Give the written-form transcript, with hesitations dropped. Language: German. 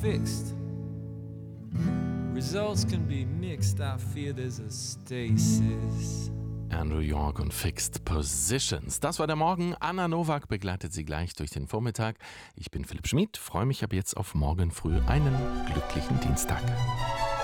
fixed. Results can be mixed, I fear there's a stasis. Andrew York und Fixed Positions. Das war der Morgen. Anna Nowak begleitet Sie gleich durch den Vormittag. Ich bin Philipp Schmid, freue mich ab jetzt auf morgen früh. Einen glücklichen Dienstag.